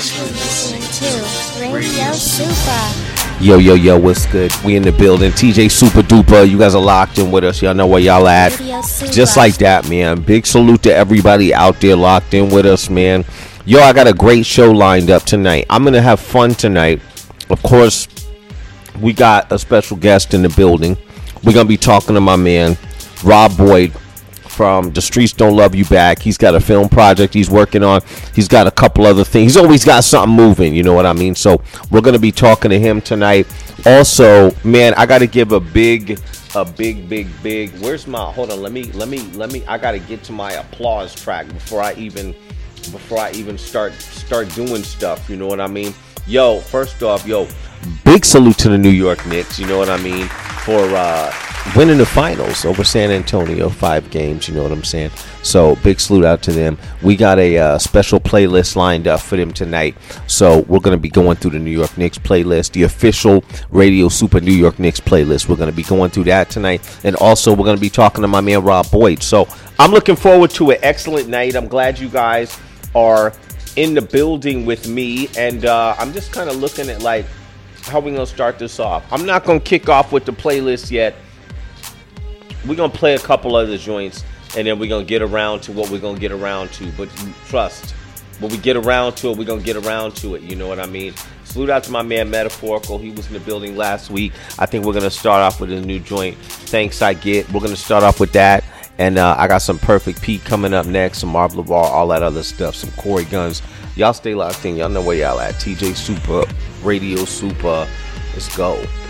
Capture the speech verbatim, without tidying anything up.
listening to Radio Super. Yo, yo, yo, what's good? We in the building. T J Super Duper. You guys are locked in with us. Y'all know where y'all at. Just like that, man. Big salute to everybody out there locked in with us, man. Yo, I got a great show lined up tonight. I'm going to have fun tonight. Of course, we got a special guest in the building. We're going to be talking to my man, Rob Boyd, from The Streets Don't Love You Back. He's got a film project he's working on. He's got a couple other things. He's always got something moving, you know what I mean? So we're going to be talking to him tonight. Also, man, I got to give a big, a big, big, big, where's my, hold on, let me, let me, let me, I got to get to my applause track before I even, before I even start, start doing stuff, you know what I mean? Yo, first off, yo, big salute to the New York Knicks, you know what I mean, for uh, winning the finals over San Antonio, five games, you know what I'm saying? So, big salute out to them. We got a uh, special playlist lined up for them tonight. So, we're going to be going through the New York Knicks playlist, the official Radio Super New York Knicks playlist. We're going to be going through that tonight. And also, we're going to be talking to my man, Rob Boyd. So, I'm looking forward to an excellent night. I'm glad you guys are in the building with me. And uh, I'm just kind of looking at, like, how we gonna start this off. I'm not gonna kick off with the playlist yet. We're gonna play a couple other joints, and then we're gonna get around to what we're gonna get around to. But trust, when we get around to it, we're gonna get around to it. You know what I mean? Salute out to my man Metaphorical. He was in the building last week. I think we're gonna start off with a new joint. Thanks I Get. We're gonna start off with that. And uh, I got some Perfect Pete coming up next, some Marble Bar, all that other stuff, some Corey Guns. Y'all stay locked in. Y'all know where y'all at. T J Super, Radio Super. Let's go.